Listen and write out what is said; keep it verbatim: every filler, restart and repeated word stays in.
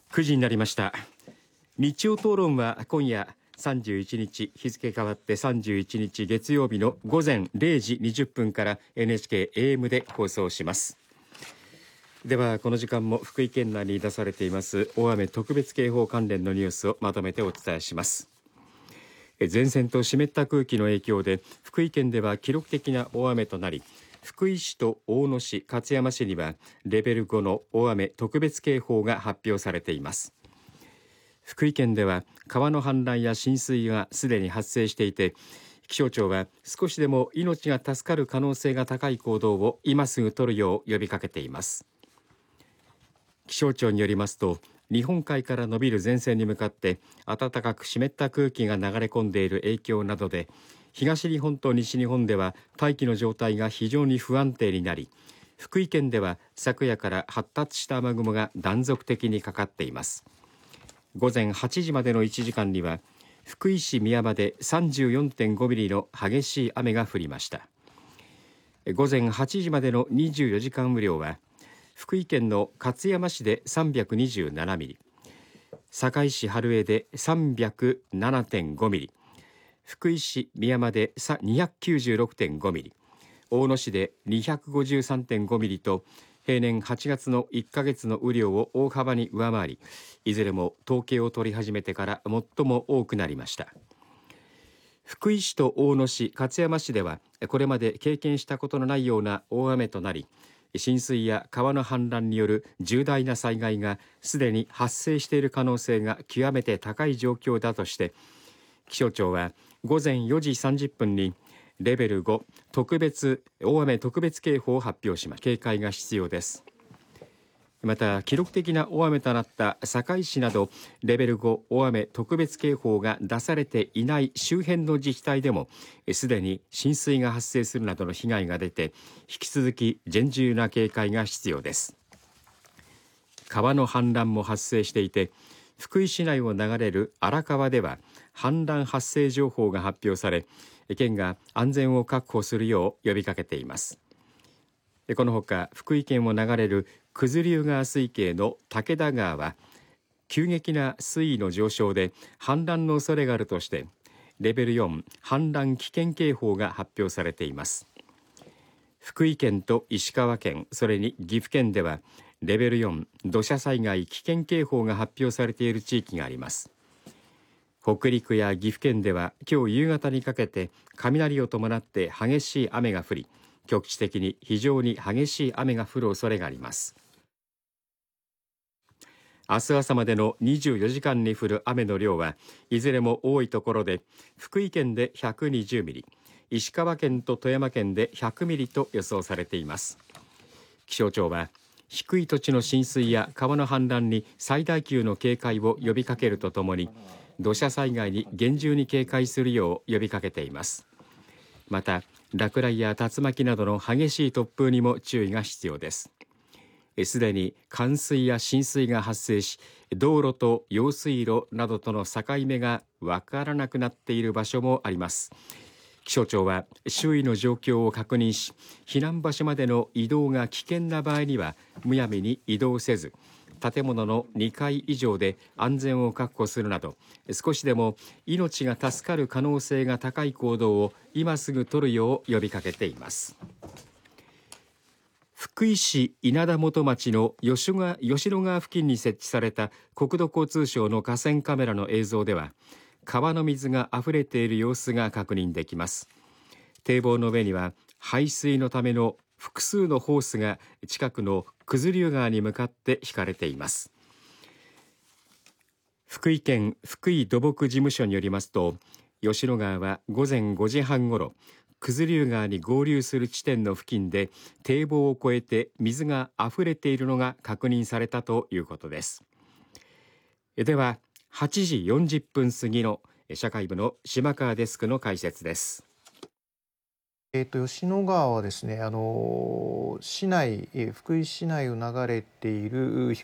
くじになりました。日曜討論は今夜さんじゅういちにち、日付変わってさんじゅういちにち月曜日の午前れいじにじゅっぷんから エヌエイチケーエーエム で放送します。ではこの時間も福井県内に出されています大雨特別警報関連のニュースをまとめてお伝えします。前線と湿った空気の影響で福井県では記録的な大雨となり、福井市と大野市、勝山市にはレベルごの大雨特別警報が発表されています。福井県では川の氾濫や浸水がすでに発生していて、気象庁は少しでも命が助かる可能性が高い行動を今すぐ取るよう呼びかけています。気象庁によりますと、日本海から伸びる前線に向かって暖かく湿った空気が流れ込んでいる影響などで、東日本と西日本では大気の状態が非常に不安定になり、福井県では昨夜から発達した雨雲が断続的にかかっています。午前はちじまでのいちじかんには福井市宮間で さんじゅうよんてんごミリの激しい雨が降りました。午前はちじまでのにじゅうよじかん雨量は福井県の勝山市でさんびゃくにじゅうななミリ、坂井市春江で さんびゃくななてんごミリ、福井市宮間で にひゃくきゅうじゅうろくてんごミリ、大野市で にひゃくごじゅうさんてんごミリと平年はちがつのいっかげつの雨量を大幅に上回り、いずれも統計を取り始めてから最も多くなりました。福井市と大野市、勝山市ではこれまで経験したことのないような大雨となり、浸水や川の氾濫による重大な災害がすでに発生している可能性が極めて高い状況だとして、気象庁は午前よじさんじゅっぷんにレベルご特別大雨特別警報を発表しました。警戒が必要です。また記録的な大雨となった堺市などレベルご大雨特別警報が出されていない周辺の自治体でもすでに浸水が発生するなどの被害が出て、引き続き厳重な警戒が必要です。川の氾濫も発生していて、福井市内を流れる荒川では氾濫発生情報が発表され、県が安全を確保するよう呼びかけています。このほか福井県を流れる九頭竜川水系の武田川は急激な水位の上昇で氾濫の恐れがあるとしてレベルよん氾濫危険警報が発表されています。福井県と石川県、それに岐阜県ではレベルよん土砂災害危険警報が発表されている地域があります。北陸や岐阜県では今日夕方にかけて雷を伴って激しい雨が降り、局地的に非常に激しい雨が降る恐れがあります。明日朝までのにじゅうよじかんに降る雨の量はいずれも多いところで福井県でひゃくにじゅうミリ、石川県と富山県でひゃくミリと予想されています。気象庁は低い土地の浸水や川の氾濫に最大級の警戒を呼びかけるとともに、土砂災害に厳重に警戒するよう呼びかけています。また落雷や竜巻などの激しい突風にも注意が必要です。すでに冠水や浸水が発生し、道路と用水路などとの境目がわからなくなっている場所もあります。気象庁は周囲の状況を確認し、避難場所までの移動が危険な場合にはむやみに移動せず、建物のにかい以上で安全を確保するなど、少しでも命が助かる可能性が高い行動を今すぐ取るよう呼びかけています。福井市稲田元町の吉野川、吉野川付近に設置された国土交通省の河川カメラの映像では、川の水が溢れている様子が確認できます。堤防の上には排水のための複数のホースが近くの九頭竜川に向かって引かれています。福井県福井土木事務所によりますと、吉野川は午前ごじはんごろ、九頭竜川に合流する地点の付近で堤防を越えて水が溢れているのが確認されたということです。でははちじよんじゅっぷん過ぎの社会部の島川デスクの解説です。 えー、と吉野川はですね、あの市内、福井市内を流れている